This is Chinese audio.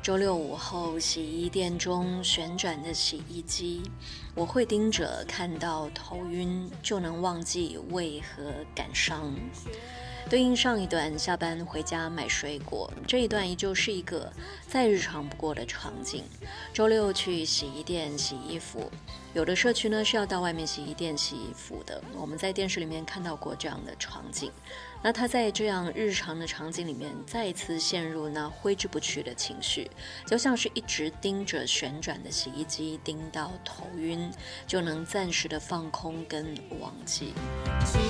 周六午后，洗衣店中旋转的洗衣机，我会盯着，看到头晕就能忘记为何感伤。对应上一段下班回家买水果，这一段依旧是一个再日常不过的场景。周六去洗衣店洗衣服，有的社区呢是要到外面洗衣店洗衣服的，我们在电视里面看到过这样的场景。那他在这样日常的场景里面再一次陷入那挥之不去的情绪，就像是一直盯着旋转的洗衣机，盯到头晕就能暂时的放空跟忘记。